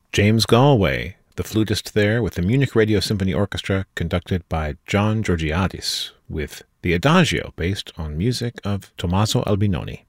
James Galway, the flutist there with the Munich Radio Symphony Orchestra, conducted by John Georgiadis, with the Adagio based on music of Tommaso Albinoni.